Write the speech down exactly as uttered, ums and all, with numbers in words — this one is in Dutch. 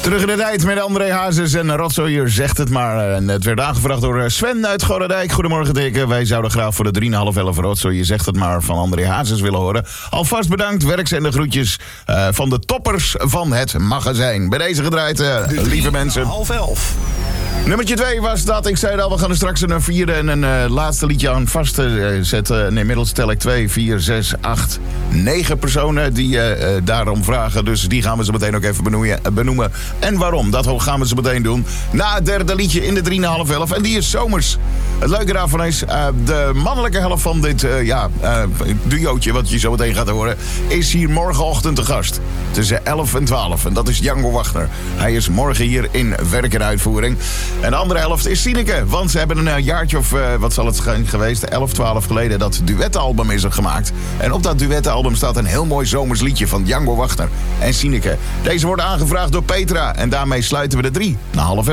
Terug in de tijd met André Hazes en Rotzooier zegt het maar. En het werd aangevraagd door Sven uit Gorredijk. Goedemorgen, Dikke. Wij zouden graag voor de drie komma vijf elf Rotzooier zegt het maar van André Hazes willen horen. Alvast bedankt, werkzende groetjes uh, van de toppers van het magazijn. Bij deze gedraaid, uh, lieve mensen. half elf. Nummertje twee was dat, ik zei al, we gaan er straks een vierde en een uh, laatste liedje aan vast uh, zetten. En inmiddels tel ik twee, vier, zes, acht, negen personen die uh, uh, daarom vragen. Dus die gaan we zo meteen ook even benoemen. benoemen. En waarom, dat gaan we zo meteen doen. Na het derde liedje in de drie komma vijf elf. En die is zomers. Het leuke daarvan is, uh, de mannelijke helft van dit uh, ja, uh, duootje, wat je zo meteen gaat horen, is hier morgenochtend te gast. Tussen elf en twaalf. En dat is Django Wagner. Hij is morgen hier in werk en uitvoering. En de andere helft is Sineke. Want ze hebben een jaartje of, uh, wat zal het zijn geweest, elf, twaalf geleden, dat duettenalbum is er gemaakt. En op dat duettenalbum staat een heel mooi zomers liedje van Django Wagner en Sineke. Deze wordt aangevraagd door Petra. En daarmee sluiten we de drie na half elf.